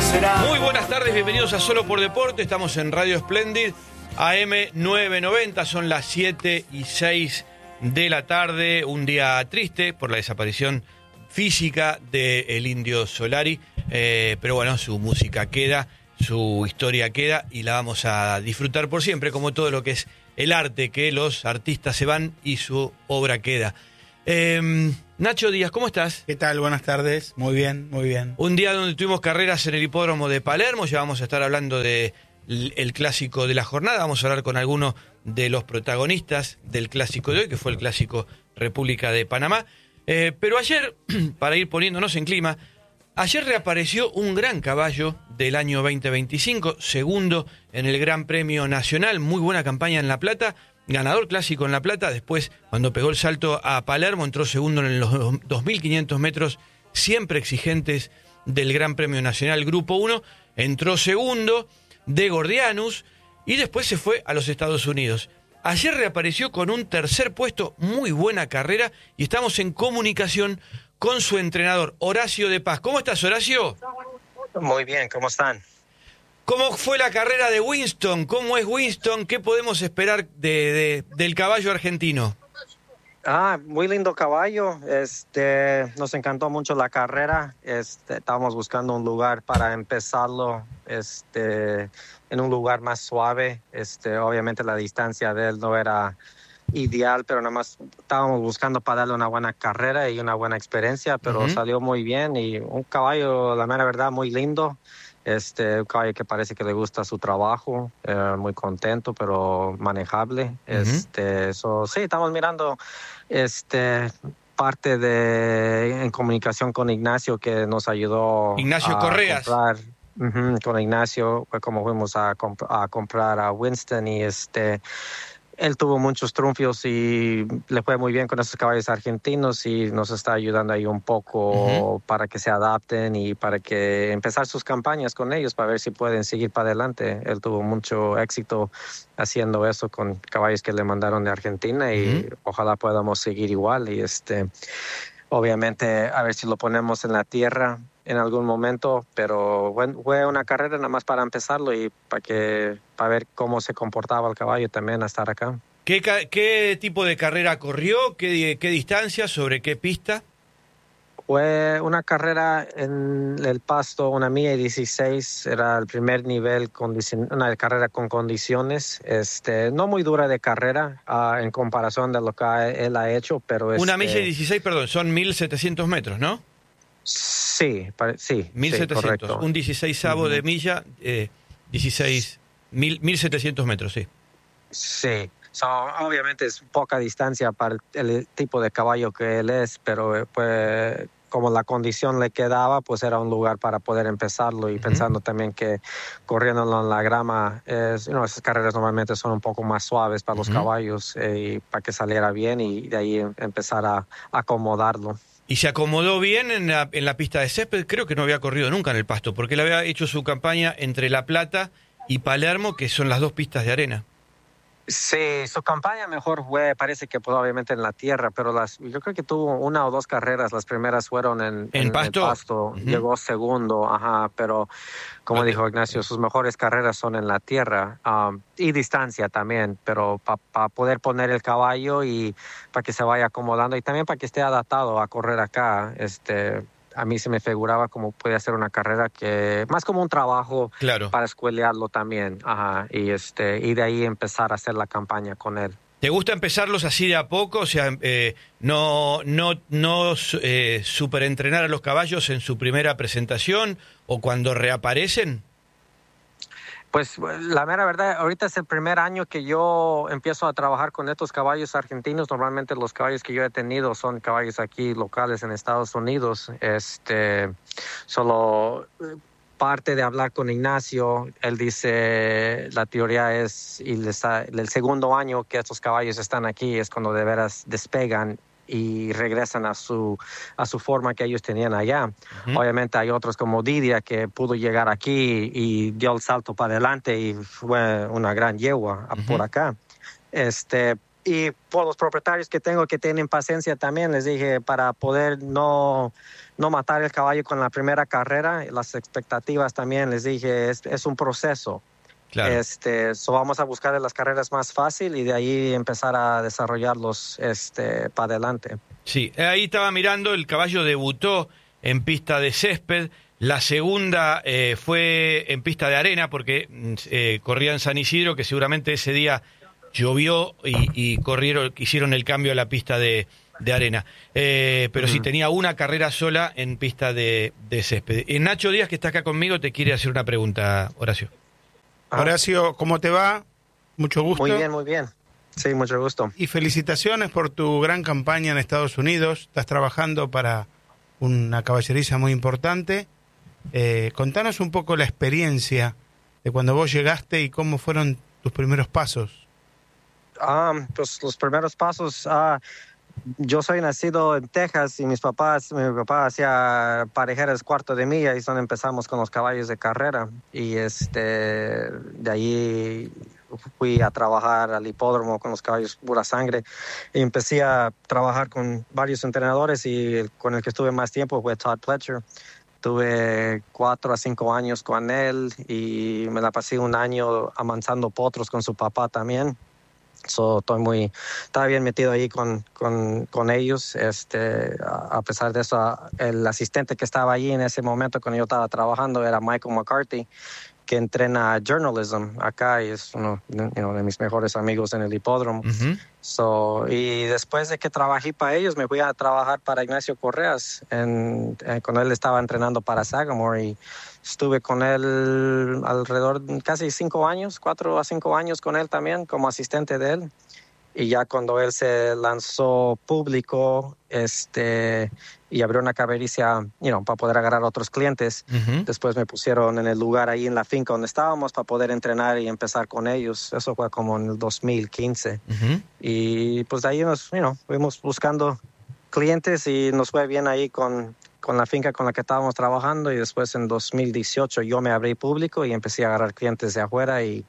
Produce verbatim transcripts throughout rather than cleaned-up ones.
será. Muy buenas tardes, bienvenidos a Solo por Deporte. Estamos en Radio Splendid, A M novecientos noventa, son las siete y seis de la tarde. Un día triste por la desaparición física del Indio Solari, eh, pero bueno, su música queda, su historia queda y la vamos a disfrutar por siempre, como todo lo que es el arte, que los artistas se van y su obra queda. Eh, Nacho Díaz, ¿cómo estás? ¿Qué tal? Buenas tardes. Muy bien, muy bien. Un día donde tuvimos carreras en el hipódromo de Palermo, ya vamos a estar hablando de el clásico de la jornada, vamos a hablar con algunos de los protagonistas del clásico de hoy, que fue el clásico República de Panamá. Eh, pero ayer, para ir poniéndonos en clima, ayer reapareció un gran caballo del año veinte veinticinco, segundo en el Gran Premio Nacional, muy buena campaña en La Plata, ganador clásico en La Plata. Después, cuando pegó el salto a Palermo, entró segundo en los dos mil quinientos metros siempre exigentes del Gran Premio Nacional Grupo uno, entró segundo de Gordianus y después se fue a los Estados Unidos. Ayer reapareció con un tercer puesto, muy buena carrera, y estamos en comunicación con su entrenador, Horacio de Paz. ¿Cómo estás, Horacio? Muy bien, ¿cómo están? ¿Cómo fue la carrera de Winston? ¿Cómo es Winston? ¿Qué podemos esperar de, de, del caballo argentino? Ah, muy lindo caballo. Este, nos encantó mucho la carrera. Este, estábamos buscando un lugar para empezarlo, este, en un lugar más suave. Este, obviamente la distancia de él no era ideal, pero nada más estábamos buscando para darle una buena carrera y una buena experiencia, pero uh-huh. salió muy bien y un caballo, la mera verdad, muy lindo. Este, un caballo que parece que le gusta su trabajo, eh, muy contento, pero manejable. Uh-huh. Este, so, sí, estamos mirando este, parte de en comunicación con Ignacio, que nos ayudó Ignacio a Correas. comprar. Uh-huh, con Ignacio, fue como fuimos a, comp- a comprar a Winston y este... Él tuvo muchos triunfos y le fue muy bien con esos caballos argentinos y nos está ayudando ahí un poco uh-huh. para que se adapten y para que empezar sus campañas con ellos para ver si pueden seguir para adelante. Él tuvo mucho éxito haciendo eso con caballos que le mandaron de Argentina y uh-huh. ojalá podamos seguir igual. Y este, obviamente a ver si lo ponemos en la tierra en algún momento, pero bueno, fue una carrera nada más para empezarlo y para que para ver cómo se comportaba el caballo también a estar acá. ¿Qué, qué tipo de carrera corrió? ¿Qué, qué distancia? ¿Sobre qué pista? Fue una carrera en el pasto, una milla y dieciséis, era el primer nivel, condicion, una carrera con condiciones, este, no muy dura de carrera uh, en comparación de lo que él ha hecho, pero... Una este, milla y dieciséis, perdón, son mil setecientos metros, ¿no? Sí, sí. mil setecientos, sí, un dieciseisavo uh-huh. de milla, eh, dieciséis, mil setecientos metros, sí. Sí, so, obviamente es poca distancia para el, el tipo de caballo que él es, pero pues como la condición le quedaba, pues era un lugar para poder empezarlo y uh-huh. pensando también que corriéndolo en la grama, es, you know, esas carreras normalmente son un poco más suaves para uh-huh. los caballos eh, y para que saliera bien y de ahí empezar a acomodarlo. Y se acomodó bien en la, en la pista de césped. Creo que no había corrido nunca en el pasto, porque él había hecho su campaña entre La Plata y Palermo, que son las dos pistas de arena. Sí, su campaña mejor fue, parece que pues, obviamente en la tierra, pero las, yo creo que tuvo una o dos carreras, las primeras fueron en, en, en pasto, el pasto. Uh-huh. Llegó segundo, ajá, pero como okay. dijo Ignacio, sus mejores carreras son en la tierra um, y distancia también, pero para pa poder poner el caballo y para que se vaya acomodando y también para que esté adaptado a correr acá, este... A mí se me figuraba como puede ser una carrera que más como un trabajo claro. para escuelearlo también, ajá, y este y de ahí empezar a hacer la campaña con él. ¿Te gusta empezarlos así de a poco? O sea, eh, no no no eh, superentrenar a los caballos en su primera presentación o cuando reaparecen. Pues la mera verdad, ahorita es el primer año que yo empiezo a trabajar con estos caballos argentinos. Normalmente los caballos que yo he tenido son caballos aquí locales en Estados Unidos. Este, solo parte de hablar con Ignacio, él dice, la teoría es, y está, el segundo año que estos caballos están aquí es cuando de veras despegan y regresan a su a su forma que ellos tenían allá. Uh-huh. Obviamente hay otros como Didia que pudo llegar aquí y dio el salto para adelante y fue una gran yegua uh-huh. por acá. Este y por los propietarios que tengo que tienen paciencia también, les dije, para poder no, no matar el caballo con la primera carrera, las expectativas también, les dije, es, es un proceso. Claro. Este, so vamos a buscar las carreras más fácil y de ahí empezar a desarrollarlos este, para adelante. Sí, ahí estaba mirando, el caballo debutó en pista de césped, la segunda eh, fue en pista de arena porque eh, corría en San Isidro, que seguramente ese día llovió y, y corrieron, hicieron el cambio a la pista de, de arena. Eh, pero uh-huh. sí, tenía una carrera sola en pista de, de césped. Y Nacho Díaz, que está acá conmigo, te quiere hacer una pregunta, Horacio. Ah. Horacio, ¿cómo te va? Mucho gusto. Muy bien, muy bien. Sí, mucho gusto. Y felicitaciones por tu gran campaña en Estados Unidos. Estás trabajando para una caballeriza muy importante. Eh, contanos un poco la experiencia de cuando vos llegaste y cómo fueron tus primeros pasos. Ah, pues los primeros pasos... Ah, yo soy nacido en Texas y mis papás, mi papá hacía parejeras cuarto de milla y es donde empezamos con los caballos de carrera. Y este, de ahí fui a trabajar al hipódromo con los caballos pura sangre y empecé a trabajar con varios entrenadores y el, con el que estuve más tiempo fue Todd Pletcher. Tuve cuatro a cinco años con él y me la pasé un año amansando potros con su papá también. So, estoy muy, estaba bien metido ahí con, con, con ellos. Este, a, a pesar de eso, el asistente que estaba allí en ese momento cuando yo estaba trabajando era Michael McCarthy, que entrena journalism acá y es uno you know, de mis mejores amigos en el hipódromo. Uh-huh. So, y después de que trabajé para ellos, me fui a trabajar para Ignacio Correas. En, en, con él estaba entrenando para Sagamore y estuve con él alrededor de casi cinco años, cuatro a cinco años con él también, como asistente de él. Y ya cuando él se lanzó público este, y abrió una cabericia you know, para poder agarrar a otros clientes, uh-huh. después me pusieron en el lugar ahí en la finca donde estábamos para poder entrenar y empezar con ellos. Eso fue como en el dos mil quince. Uh-huh. Y pues de ahí nos you know, fuimos buscando clientes y nos fue bien ahí con, con la finca con la que estábamos trabajando. Y después en dos mil dieciocho yo me abrí público y empecé a agarrar clientes de afuera y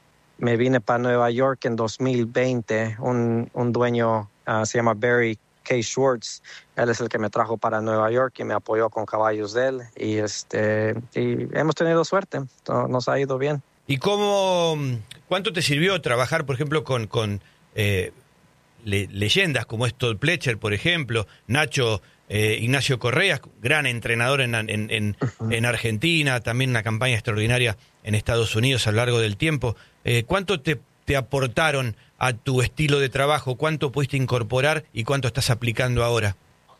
me vine para Nueva York en dos mil veinte. Un, un dueño uh, se llama Barry K. Schwartz. Él es el que me trajo para Nueva York y me apoyó con caballos de él. Y, este, y hemos tenido suerte. Nos ha ido bien. ¿Y cómo, cuánto te sirvió trabajar, por ejemplo, con, con eh, le, leyendas como es Todd Pletcher, por ejemplo, Nacho, eh, Ignacio Correas, gran entrenador en, en, en, uh-huh. en Argentina, también una campaña extraordinaria en Estados Unidos a lo largo del tiempo? Eh, ¿Cuánto te, te aportaron a tu estilo de trabajo? ¿Cuánto pudiste incorporar y cuánto estás aplicando ahora?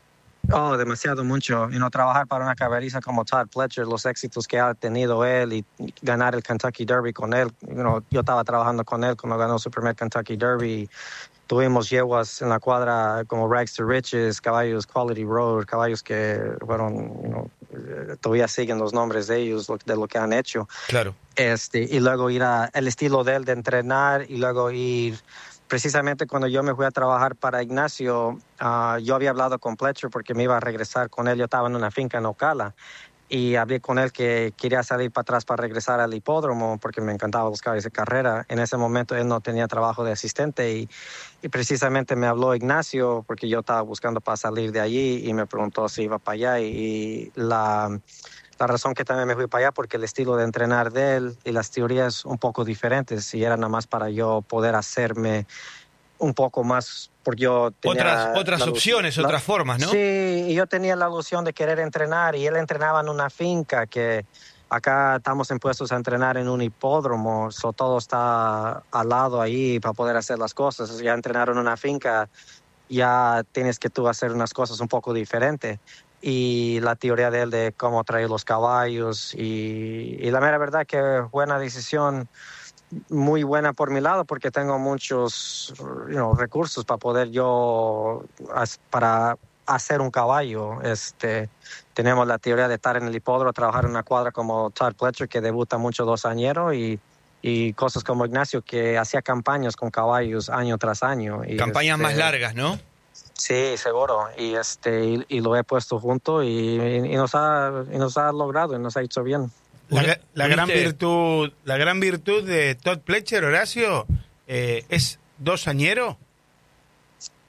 Oh, demasiado mucho. You know, trabajar para una caberiza como Todd Pletcher, los éxitos que ha tenido él y ganar el Kentucky Derby con él. You know, yo estaba trabajando con él cuando ganó su primer Kentucky Derby. Tuvimos yeguas en la cuadra como Rags to Riches, caballos Quality Road, caballos que fueron, you know, todavía siguen los nombres de ellos, de lo que han hecho. Claro. Este, y luego ir a el estilo de él de entrenar y luego ir... Precisamente cuando yo me fui a trabajar para Ignacio, uh, yo había hablado con Pletcher porque me iba a regresar con él. Yo estaba en una finca en Ocala y hablé con él que quería salir para atrás para regresar al hipódromo porque me encantaba los caballos de carrera. En ese momento él no tenía trabajo de asistente y, y precisamente me habló Ignacio porque yo estaba buscando para salir de allí y me preguntó si iba para allá y, y la... La razón que también me fui para allá porque el estilo de entrenar de él y las teorías un poco diferentes y era nada más para yo poder hacerme un poco más, porque yo tenía... Otras, otras la, opciones, la, otras formas, ¿no? Sí, y yo tenía la ilusión de querer entrenar y él entrenaba en una finca que acá estamos impuestos a entrenar en un hipódromo, so todo está al lado ahí para poder hacer las cosas. Ya entrenar en una finca, ya tienes que tú hacer unas cosas un poco diferentes. Y la teoría de él de cómo traer los caballos y, y la mera verdad que fue una decisión muy buena por mi lado porque tengo muchos you know, recursos para poder yo para hacer un caballo. Este, tenemos la teoría de estar en el hipódromo, trabajar en una cuadra como Todd Pletcher que debuta mucho dos añeros y y cosas como Ignacio que hacía campañas con caballos año tras año. Y campañas este, más largas, ¿no? Sí, seguro. Y este y, y lo he puesto junto y, y, y nos ha y nos ha logrado y nos ha hecho bien. La, la gran virtud, la gran virtud de Todd Pletcher, Horacio, eh, es dos añero.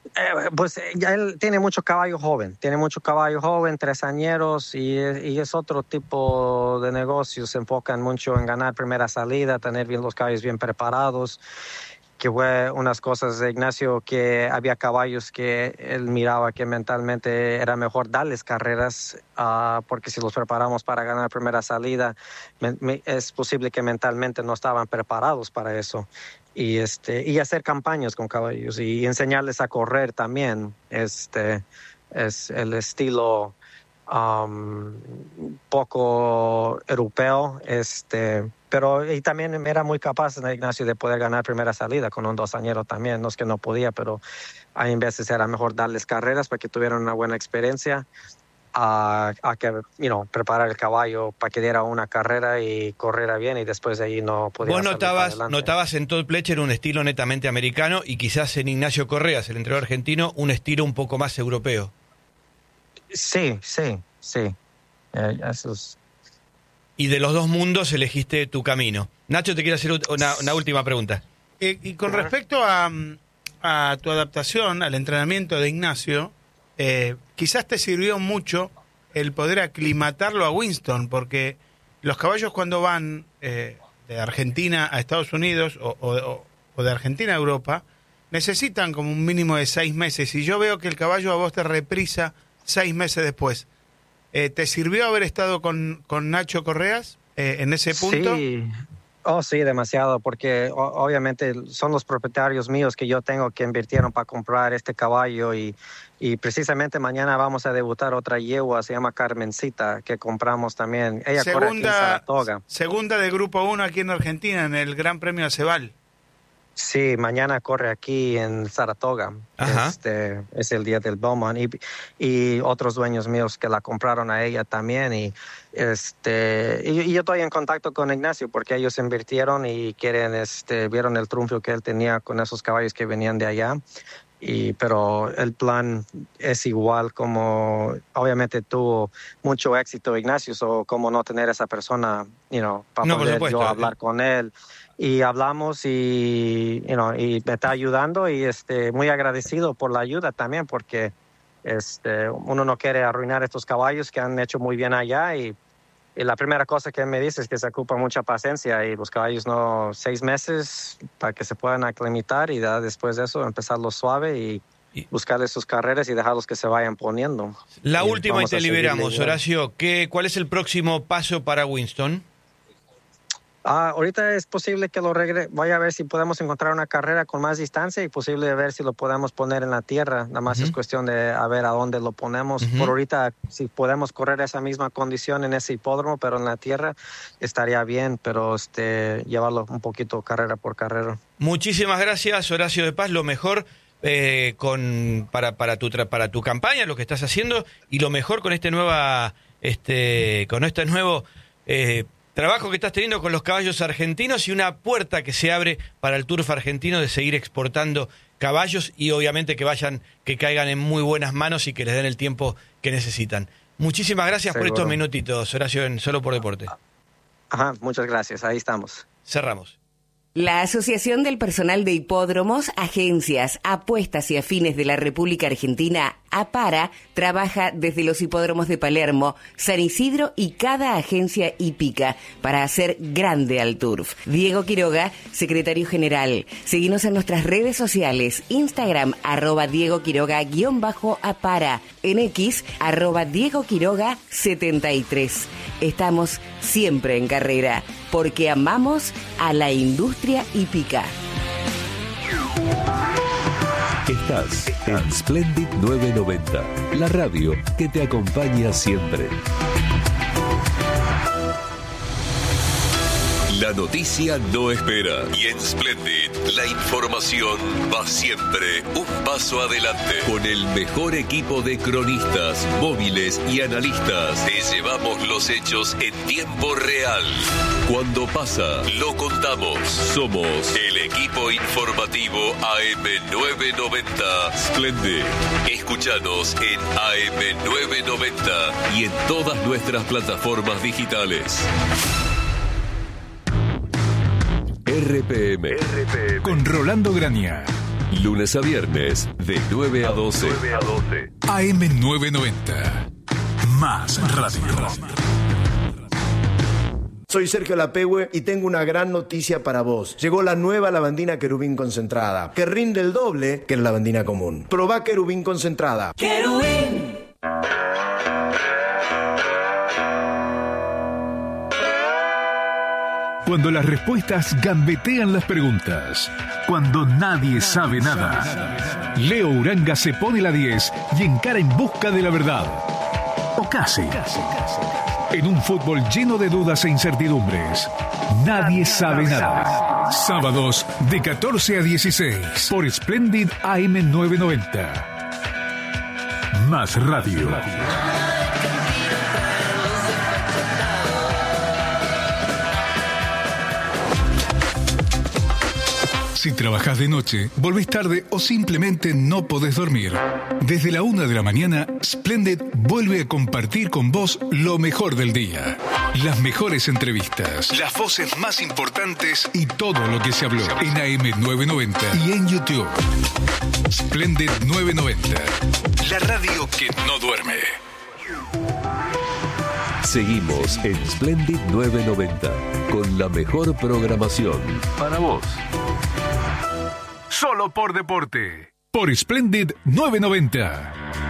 Eh, pues eh, ya él tiene mucho caballo joven, tiene mucho caballo joven, tres añeros, y, y es otro tipo de negocio. Se enfocan mucho en ganar primera salida, tener bien los caballos bien preparados, que fue unas cosas de Ignacio, que había caballos que él miraba que mentalmente era mejor darles carreras, uh, porque si los preparamos para ganar primera salida, me, me, es posible que mentalmente no estaban preparados para eso. Y este y hacer campañas con caballos y enseñarles a correr también. Este es el estilo um, poco europeo, este pero y también era muy capaz Ignacio de poder ganar primera salida con un dosañero también. No es que no podía, pero hay veces era mejor darles carreras para que tuvieran una buena experiencia, a, a que, you know, preparar el caballo para que diera una carrera y corriera bien, y después de ahí no podía. Vos notabas, notabas en Todd Pletcher un estilo netamente americano, y quizás en Ignacio Correas, el entrenador argentino, un estilo un poco más europeo. Sí, sí, sí. Eh, eso es... Y de los dos mundos elegiste tu camino. Nacho, te quiero hacer una, una última pregunta. Eh, y con respecto a, a tu adaptación al entrenamiento de Ignacio, eh, quizás te sirvió mucho el poder aclimatarlo a Winston, porque los caballos cuando van eh, de Argentina a Estados Unidos o, o, o de Argentina a Europa, necesitan como un mínimo de seis meses, y yo veo que el caballo a vos te reprisa seis meses después. Eh, ¿Te sirvió haber estado con, con Nacho Correas eh, en ese punto? Sí. Oh, sí, demasiado, porque o, obviamente son los propietarios míos que yo tengo que invirtieron para comprar este caballo, y, y precisamente mañana vamos a debutar otra yegua, se llama Carmencita, que compramos también. Ella segunda, corre aquí en Saratoga. Segunda de Grupo uno aquí en Argentina, en el Gran Premio Aceval. Sí, mañana corre aquí en Saratoga. Este es el día del Belmont, y, y otros dueños míos que la compraron a ella también, y este y, y yo estoy en contacto con Ignacio porque ellos invirtieron y quieren este vieron el triunfo que él tenía con esos caballos que venían de allá. Y pero el plan es igual, como obviamente tuvo mucho éxito Ignacio, o como no tener esa persona, you know, para no, poder supuesto, yo hablar eh. con él. Y hablamos y, you know, y me está ayudando, y este muy agradecido por la ayuda también, porque este uno no quiere arruinar estos caballos que han hecho muy bien allá, y, y la primera cosa que me dice es que se ocupa mucha paciencia, y los caballos no seis meses para que se puedan aclimatar, y ya después de eso empezarlo suave y buscarles sus carreras y dejarlos que se vayan poniendo. La y última y te liberamos, Horacio. ¿Qué, ¿Cuál es el próximo paso para Winston? Ah, ahorita es posible que lo regre. Voy a ver si podemos encontrar una carrera con más distancia, y posible ver si lo podemos poner en la tierra. Nada más uh-huh. es cuestión de a ver a dónde lo ponemos. Uh-huh. Por ahorita, si podemos correr esa misma condición en ese hipódromo, pero en la tierra, estaría bien, pero este llevarlo un poquito carrera por carrera. Muchísimas gracias, Horacio de Paz. Lo mejor eh, con para para tu para tu campaña, lo que estás haciendo, y lo mejor con este nueva este con este nuevo eh, trabajo que estás teniendo con los caballos argentinos, y una puerta que se abre para el turf argentino de seguir exportando caballos, y obviamente que vayan, que caigan en muy buenas manos y que les den el tiempo que necesitan. Muchísimas gracias Seguro. por estos minutitos, Horacio, en Solo por Deporte. Ajá, muchas gracias, ahí estamos. Cerramos. La Asociación del Personal de Hipódromos, Agencias, Apuestas y Afines de la República Argentina, APARA, trabaja desde los hipódromos de Palermo, San Isidro y cada agencia hípica para hacer grande al turf. Diego Quiroga, secretario general. Seguinos en nuestras redes sociales, Instagram, arroba Diego Quiroga, guión bajo APARA, en X, arroba Diego Quiroga setenta y tres. Estamos siempre en carrera, porque amamos a la industria hípica. Estás en Splendid novecientos noventa, la radio que te acompaña siempre. La noticia no espera, y en Splendid la información va siempre un paso adelante. Con el mejor equipo de cronistas, móviles y analistas, te llevamos los hechos en tiempo real. Cuando pasa, lo contamos. Somos el equipo informativo A M novecientos noventa Splendid. Escúchanos en A M novecientos noventa y en todas nuestras plataformas digitales. R P M con Rolando Graña. Lunes a viernes, de nueve a doce. A M novecientos noventa. Más radio. Soy Sergio Lapehue y tengo una gran noticia para vos. Llegó la nueva lavandina Querubín concentrada, que rinde el doble que la lavandina común. Probá Querubín concentrada. Querubín. Cuando las respuestas gambetean las preguntas. Cuando nadie sabe nada. Leo Uranga se pone la diez y encara en busca de la verdad. O casi. En un fútbol lleno de dudas e incertidumbres. Nadie sabe nada. Sábados de catorce a dieciséis por Splendid A M novecientos noventa. Más radio. Si trabajás de noche, volvés tarde o simplemente no podés dormir. Desde la una de la mañana, Splendid vuelve a compartir con vos lo mejor del día. Las mejores entrevistas, las voces más importantes y todo lo que se habló en A M novecientos noventa y en YouTube. Splendid novecientos noventa, la radio que no duerme. Seguimos en Splendid novecientos noventa con la mejor programación para vos. Solo por deporte. Por Splendid novecientos noventa.